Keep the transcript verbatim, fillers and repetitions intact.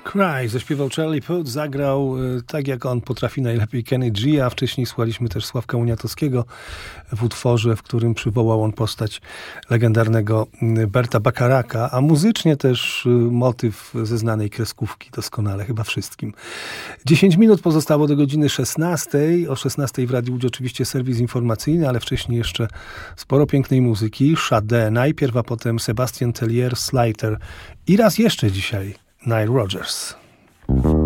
Cry zaśpiewał Charlie Puth, zagrał tak jak on potrafi najlepiej Kenny G, a wcześniej słuchaliśmy też Sławka Uniatowskiego w utworze, w którym przywołał on postać legendarnego Berta Bakaraka, a muzycznie też motyw ze znanej kreskówki doskonale, chyba wszystkim. dziesięć minut pozostało do godziny szesnastej. O szesnastej w Radiu Łódź oczywiście serwis informacyjny, ale wcześniej jeszcze sporo pięknej muzyki. Sade najpierw, a potem Sebastian Tellier, Slater i raz jeszcze dzisiaj Nile Rodgers.